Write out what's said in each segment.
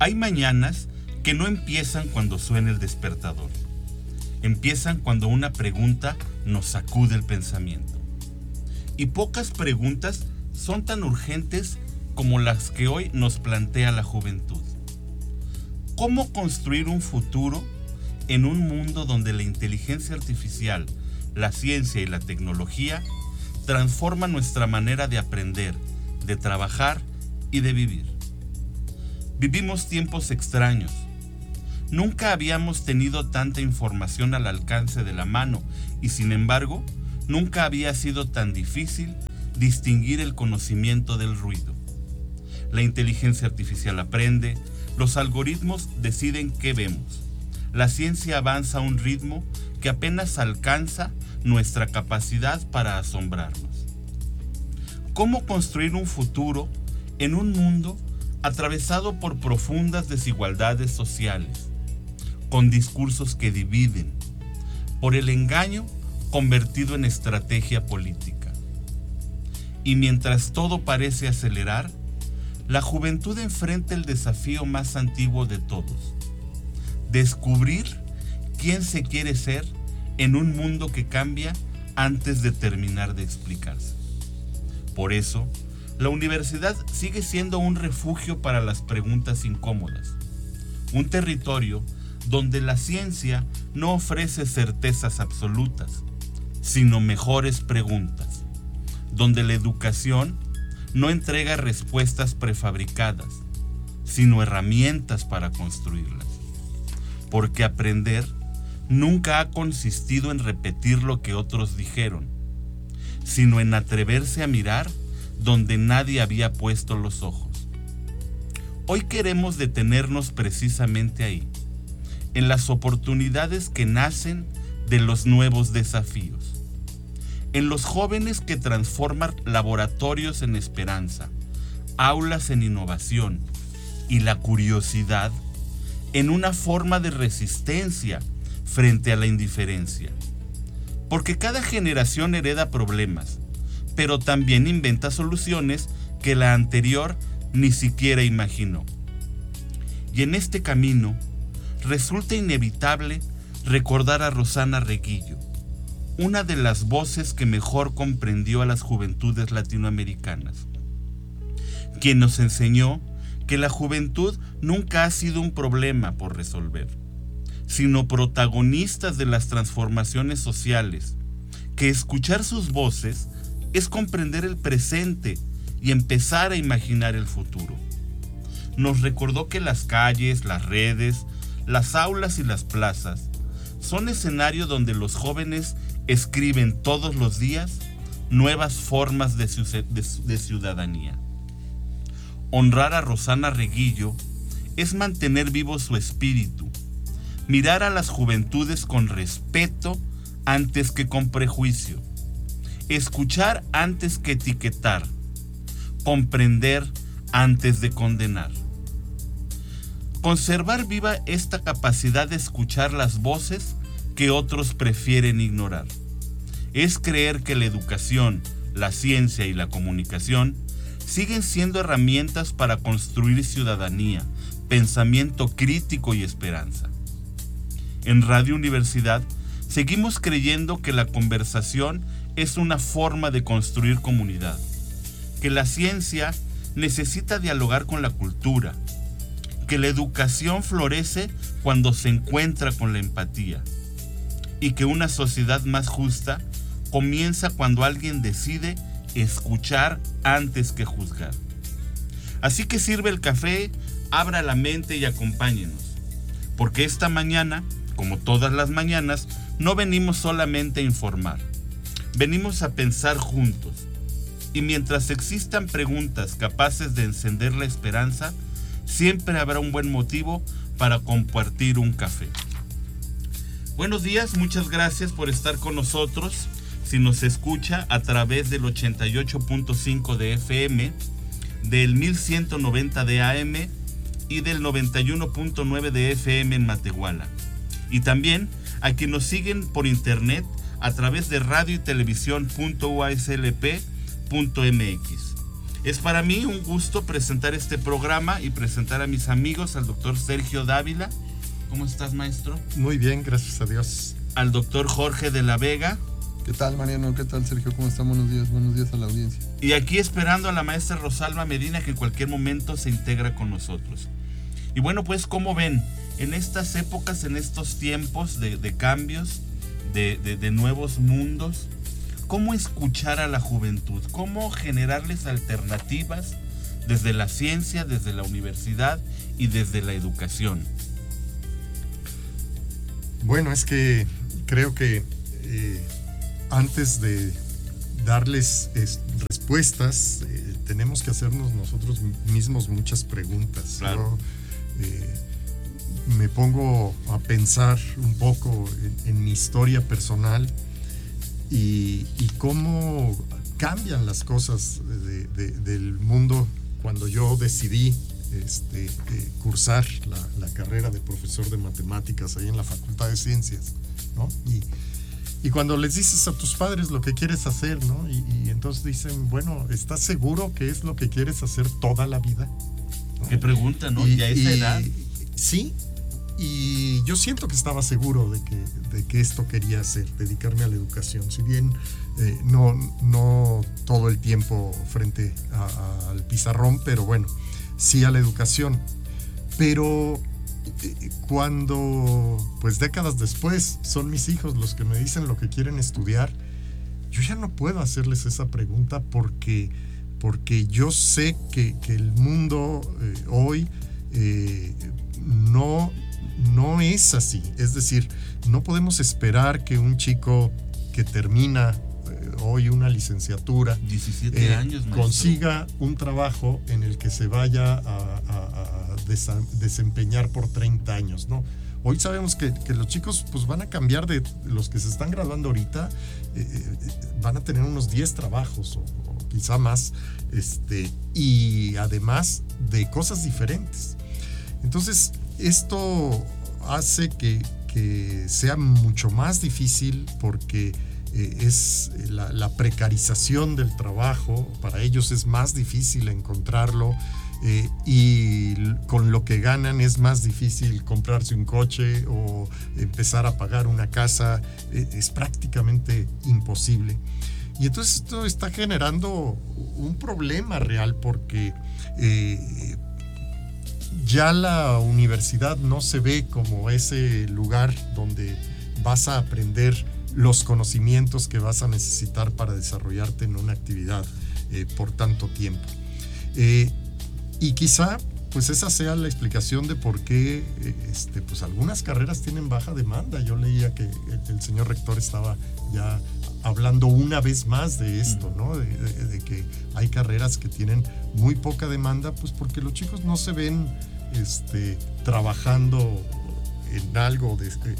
Hay mañanas que no empiezan cuando suena el despertador. Empiezan cuando una pregunta nos sacude el pensamiento. Y pocas preguntas son tan urgentes como las que hoy nos plantea la juventud. ¿Cómo construir un futuro en un mundo donde la inteligencia artificial, la ciencia y la tecnología transforman nuestra manera de aprender, de trabajar y de vivir? Vivimos tiempos extraños. Nunca habíamos tenido tanta información al alcance de la mano y, sin embargo, nunca había sido tan difícil distinguir el conocimiento del ruido. La inteligencia artificial aprende, los algoritmos deciden qué vemos. La ciencia avanza a un ritmo que apenas alcanza nuestra capacidad para asombrarnos. ¿Cómo construir un futuro en un mundo atravesado por profundas desigualdades sociales, con discursos que dividen, por el engaño convertido en estrategia política? Y mientras todo parece acelerar, la juventud enfrenta el desafío más antiguo de todos: descubrir quién se quiere ser en un mundo que cambia antes de terminar de explicarse. Por eso, la universidad sigue siendo un refugio para las preguntas incómodas, un territorio donde la ciencia no ofrece certezas absolutas, sino mejores preguntas, donde la educación no entrega respuestas prefabricadas, sino herramientas para construirlas. Porque aprender nunca ha consistido en repetir lo que otros dijeron, sino en atreverse a mirar donde nadie había puesto los ojos. Hoy queremos detenernos precisamente ahí, en las oportunidades que nacen de los nuevos desafíos, en los jóvenes que transforman laboratorios en esperanza, aulas en innovación y la curiosidad en una forma de resistencia frente a la indiferencia. Porque cada generación hereda problemas, pero también inventa soluciones que la anterior ni siquiera imaginó. Y en este camino resulta inevitable recordar a Rosana Reguillo, una de las voces que mejor comprendió a las juventudes latinoamericanas, quien nos enseñó que la juventud nunca ha sido un problema por resolver, sino protagonistas de las transformaciones sociales, que escuchar sus voces es comprender el presente y empezar a imaginar el futuro. Nos recordó que las calles, las redes, las aulas y las plazas son escenarios donde los jóvenes escriben todos los días nuevas formas de ciudadanía. Honrar a Rosana Reguillo es mantener vivo su espíritu, mirar a las juventudes con respeto antes que con prejuicio, escuchar antes que etiquetar, comprender antes de condenar. Conservar viva esta capacidad de escuchar las voces que otros prefieren ignorar. Es creer que la educación, la ciencia y la comunicación siguen siendo herramientas para construir ciudadanía, pensamiento crítico y esperanza. En Radio Universidad seguimos creyendo que la conversación es una forma de construir comunidad, que la ciencia necesita dialogar con la cultura, que la educación florece cuando se encuentra con la empatía y que una sociedad más justa comienza cuando alguien decide escuchar antes que juzgar. Así que sirve el café, abra la mente y acompáñenos, porque esta mañana, como todas las mañanas, no venimos solamente a informar, venimos a pensar juntos. Y mientras existan preguntas capaces de encender la esperanza, siempre habrá un buen motivo para compartir un café. Buenos días, muchas gracias por estar con nosotros. Si nos escucha a través del 88.5 de FM, del 1190 de AM y del 91.9 de FM en Matehuala. Y también a quienes nos siguen por internet a través de radio y televisión.uaslp.mx. Es para mí un gusto presentar este programa y presentar a mis amigos, al doctor Sergio Dávila. ¿Cómo estás, maestro? Muy bien, gracias a Dios. Al doctor Jorge de la Vega. ¿Qué tal, Mariano? ¿Qué tal, Sergio? ¿Cómo están? Buenos días a la audiencia. Y aquí esperando a la maestra Rosalba Medina, que en cualquier momento se integra con nosotros. Y bueno, pues, ¿cómo ven? En estas épocas, en estos tiempos de cambios, de nuevos mundos, ¿cómo escuchar a la juventud? ¿Cómo generarles alternativas desde la ciencia, desde la universidad y desde la educación? Bueno, es que creo que antes de darles respuestas, tenemos que hacernos nosotros mismos muchas preguntas. Claro. Yo me pongo a pensar un poco en mi historia personal y cómo cambian las cosas del mundo cuando yo decidí cursar la carrera de profesor de matemáticas ahí en la Facultad de Ciencias, ¿no? Y cuando les dices a tus padres lo que quieres hacer, ¿no? Y entonces dicen, bueno, ¿estás seguro que es lo que quieres hacer toda la vida? ¿No? Qué pregunta, ¿no? Y a esa edad. Sí, y yo siento que estaba seguro de que esto quería hacer, dedicarme a la educación. Si bien no todo el tiempo frente al pizarrón, pero bueno, sí a la educación. Pero cuando, pues décadas después, son mis hijos los que me dicen lo que quieren estudiar, yo ya no puedo hacerles esa pregunta porque yo sé que el mundo hoy no es así. Es decir, no podemos esperar que un chico que termina hoy una licenciatura 17 años, maestro, consiga un trabajo en el que se vaya a desempeñar por 30 años, ¿no? Hoy sabemos que los chicos pues van a cambiar, de los que se están graduando ahorita, van a tener unos 10 trabajos o quizá más, y además de cosas diferentes. Entonces, esto hace que sea mucho más difícil porque es la precarización del trabajo. Para ellos es más difícil encontrarlo, y con lo que ganan es más difícil comprarse un coche o empezar a pagar una casa. Es prácticamente imposible. Y entonces esto está generando un problema real porque ya la universidad no se ve como ese lugar donde vas a aprender los conocimientos que vas a necesitar para desarrollarte en una actividad por tanto tiempo. Y quizá pues esa sea la explicación de por qué pues algunas carreras tienen baja demanda. Yo leía que el señor rector estaba ya hablando una vez más de esto, ¿no? De que hay carreras que tienen muy poca demanda, pues porque los chicos no se ven trabajando en algo,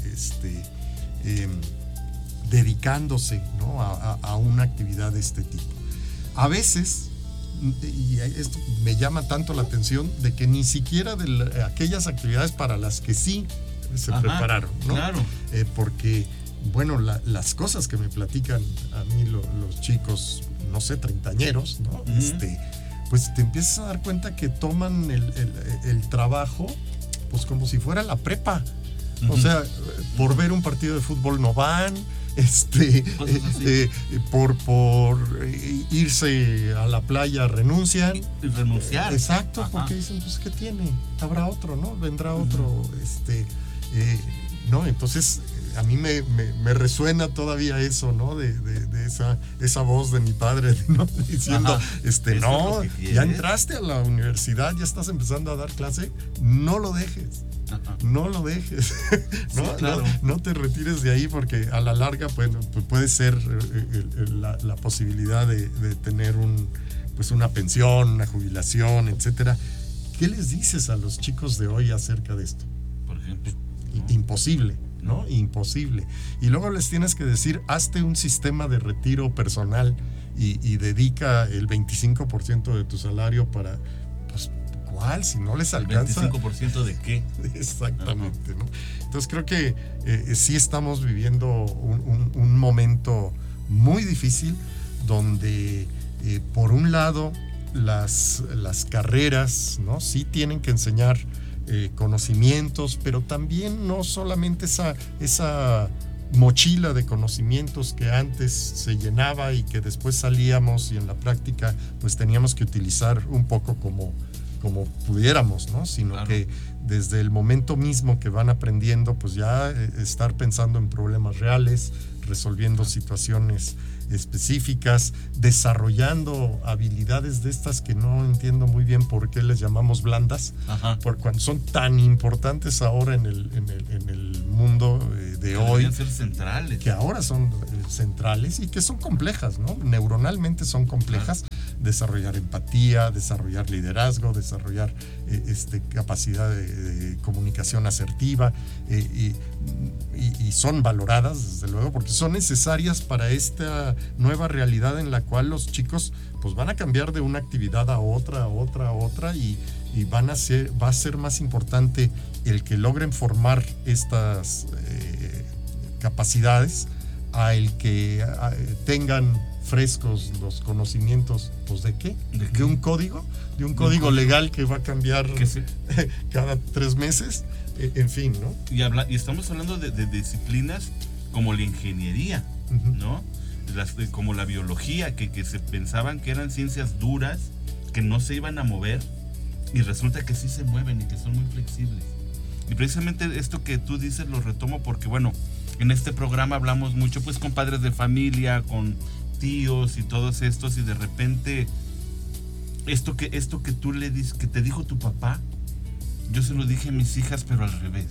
dedicándose, ¿no? a una actividad de este tipo. A veces, y esto me llama tanto la atención, de que ni siquiera de aquellas actividades para las que sí se prepararon, ¿no? Claro. Porque, bueno, las cosas que me platican a mí los chicos, no sé, treintañeros, ¿no? Pues te empiezas a dar cuenta que toman el trabajo pues como si fuera la prepa. O sea, por ver un partido de fútbol no van, por irse a la playa renuncian. Renunciar. Exacto. Ajá. Porque dicen, pues ¿qué tiene? Habrá otro, ¿no? Vendrá otro, ¿no? Entonces a mí me resuena todavía eso, ¿no? De esa voz de mi padre, ¿no? Diciendo, no, ya entraste a la universidad, ya estás empezando a dar clase, no lo dejes. No lo dejes. ¿No? Sí, claro. No te retires de ahí porque a la larga pues puede ser la posibilidad de tener una pensión, una jubilación, etcétera. ¿Qué les dices a los chicos de hoy acerca de esto? Por ejemplo, imposible, ¿no? Imposible. Y luego les tienes que decir, hazte un sistema de retiro personal y dedica el 25% de tu salario para, pues, ¿cuál? Si no les alcanza. ¿El 25% de qué? Exactamente, ¿no? Entonces creo que sí estamos viviendo un momento muy difícil donde por un lado las carreras, ¿no? Sí tienen que enseñar conocimientos, pero también no solamente esa mochila de conocimientos que antes se llenaba y que después salíamos y en la práctica pues teníamos que utilizar un poco como pudiéramos, ¿no? Sino Claro. que desde el momento mismo que van aprendiendo, pues ya estar pensando en problemas reales, resolviendo situaciones específicas, desarrollando habilidades de estas que no entiendo muy bien por qué les llamamos blandas, Ajá. por cuando son tan importantes ahora en el mundo de hoy, Deberían ser centrales. que ahora son centrales y que son complejas, ¿no? Neuronalmente son complejas. Desarrollar empatía, desarrollar liderazgo, desarrollar capacidad de comunicación asertiva, y son valoradas, desde luego, porque son necesarias para esta nueva realidad en la cual los chicos pues van a cambiar de una actividad a otra, y va a ser más importante el que logren formar estas capacidades a el que tengan frescos los conocimientos, pues ¿de qué? ¿De qué? ¿De un código? ¿De un código legal que va a cambiar Que sí. cada 3 meses? En fin, ¿no? Y estamos hablando de disciplinas como la ingeniería, Ujú. ¿no? Como la biología, que se pensaban que eran ciencias duras, que no se iban a mover, y resulta que sí se mueven y que son muy flexibles. Y precisamente esto que tú dices lo retomo porque, bueno, en este programa hablamos mucho pues con padres de familia, con tíos y todos estos, y de repente esto que tú le dices, que te dijo tu papá, yo se lo dije a mis hijas, pero al revés.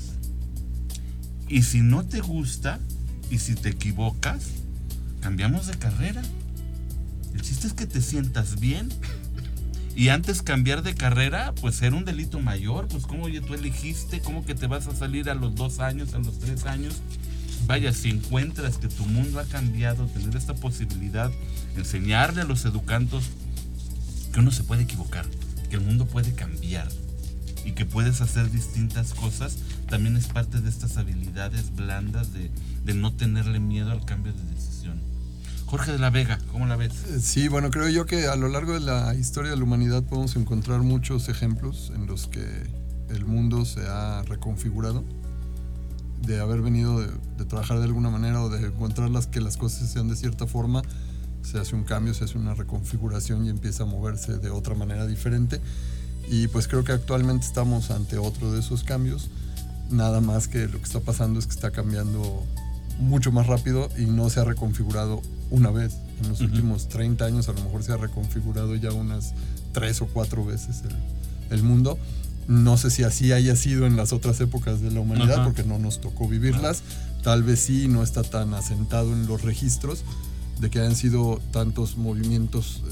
Y si no te gusta, y si te equivocas, cambiamos de carrera. El chiste es que te sientas bien. Y antes cambiar de carrera, pues era un delito mayor. Pues cómo, oye, tú elegiste, cómo que te vas a salir a los 2 años, a los 3 años. Vaya, si encuentras que tu mundo ha cambiado, tener esta posibilidad, enseñarle a los educandos que uno se puede equivocar, que el mundo puede cambiar y que puedes hacer distintas cosas, también es parte de estas habilidades blandas de no tenerle miedo al cambio de decisión. Jorge de la Vega, ¿cómo la ves? Sí, bueno, creo yo que a lo largo de la historia de la humanidad podemos encontrar muchos ejemplos en los que el mundo se ha reconfigurado, de haber venido de trabajar de alguna manera o de encontrar que las cosas sean de cierta forma, se hace un cambio, se hace una reconfiguración y empieza a moverse de otra manera diferente. Y pues creo que actualmente estamos ante otro de esos cambios, nada más que lo que está pasando es que está cambiando mucho más rápido y no se ha reconfigurado una vez. En los últimos 30 años a lo mejor se ha reconfigurado ya unas 3 o 4 veces el mundo. No sé si así haya sido en las otras épocas de la humanidad, Ajá. porque no nos tocó vivirlas. Tal vez sí, no está tan asentado en los registros de que hayan sido tantos movimientos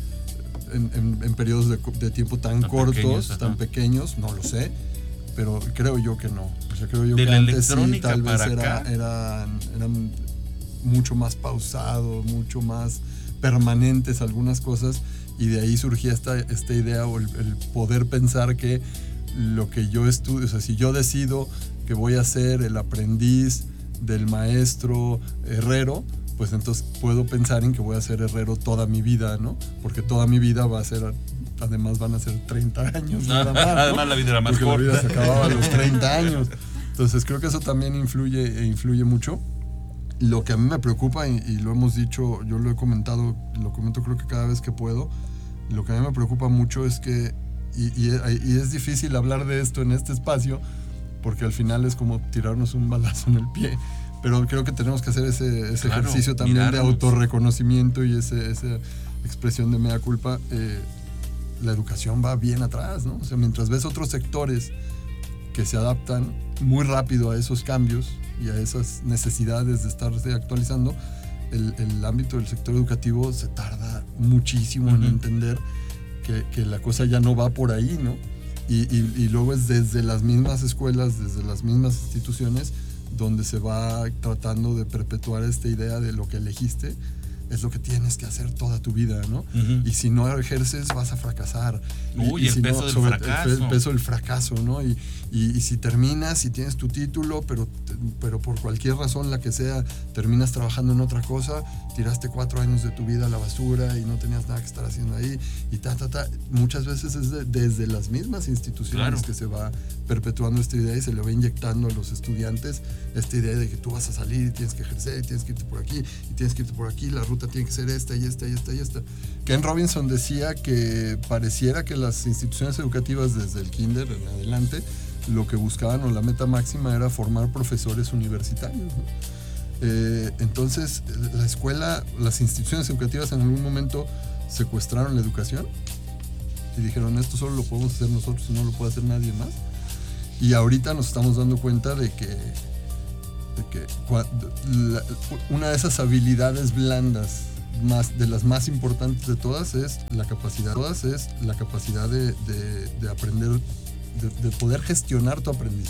en periodos de tiempo tan cortos, pequeños, tan pequeños, no lo sé, pero creo yo que no. O sea, creo yo De que la antes sí, electrónica tal vez para acá. eran mucho más pausados, mucho más permanentes algunas cosas, y de ahí surgía esta idea o el poder pensar que lo que yo estudio, o sea, si yo decido que voy a ser el aprendiz del maestro herrero, pues entonces puedo pensar en que voy a ser herrero toda mi vida, ¿no? Porque toda mi vida va a ser, además van a ser 30 años nada más, ¿no? Además la vida era más Porque corta. la vida se acababa a los 30 años. Entonces creo que eso también influye mucho. Lo que a mí me preocupa, y lo hemos dicho, yo lo comento creo que cada vez que puedo, lo que a mí me preocupa mucho es que, y es difícil hablar de esto en este espacio, porque al final es como tirarnos un balazo en el pie, pero creo que tenemos que hacer ese Claro, ejercicio también mirarnos. de autorreconocimiento y esa expresión de mea culpa. La educación va bien atrás, ¿no? O sea, mientras ves otros sectores que se adaptan muy rápido a esos cambios y a esas necesidades de estarse actualizando, el ámbito del sector educativo se tarda muchísimo en entender que la cosa ya no va por ahí, ¿no? Y luego es desde las mismas escuelas, desde las mismas instituciones, donde se va tratando de perpetuar esta idea de lo que elegiste es lo que tienes que hacer toda tu vida, ¿no? Ujú. Y si no ejerces, vas a fracasar. Uy, el peso del fracaso. El peso del fracaso, ¿no? Y si terminas y tienes tu título, pero por cualquier razón, la que sea, terminas trabajando en otra cosa, tiraste 4 años de tu vida a la basura y no tenías nada que estar haciendo ahí, y muchas veces es desde las mismas instituciones, Claro, que se va perpetuando esta idea y se le va inyectando a los estudiantes esta idea de que tú vas a salir y tienes que ejercer y tienes que irte por aquí y tienes que irte por aquí, la ruta tiene que ser esta y esta y esta y esta. Ken Robinson decía que pareciera que las instituciones educativas desde el kinder en adelante lo que buscaban, o la meta máxima, era formar profesores universitarios, ¿no? Entonces la escuela, las instituciones educativas en algún momento secuestraron la educación y dijeron, esto solo lo podemos hacer nosotros y no lo puede hacer nadie más. Y ahorita nos estamos dando cuenta de que una de esas habilidades blandas, de las más importantes de todas, es la capacidad de aprender, de poder gestionar tu aprendizaje.